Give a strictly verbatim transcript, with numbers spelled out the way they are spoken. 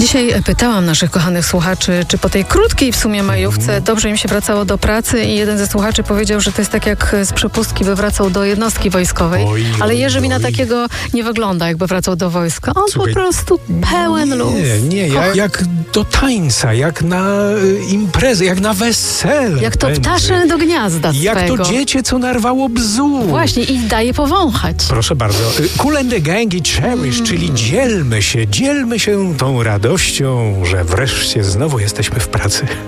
Dzisiaj pytałam naszych kochanych słuchaczy, czy po tej krótkiej w sumie majówce dobrze im się wracało do pracy i jeden ze słuchaczy powiedział, że to jest tak jak z przepustki by wracał do jednostki wojskowej. Oj, ale Jerzy mi na takiego nie wygląda, jakby wracał do wojska. On Słuchaj, po prostu pełen luz. Nie, nie, jak, jak do tańca, jak na y, imprezę, jak na wesele. Jak to ptasze do gniazda Jak swego. to dziecię, co narwało bzu. Właśnie, i daje powąchać. Proszę bardzo. Cool and the Gang i Cherish, mm. czyli dzielmy się, dzielmy się tą radością, że wreszcie znowu jesteśmy w pracy.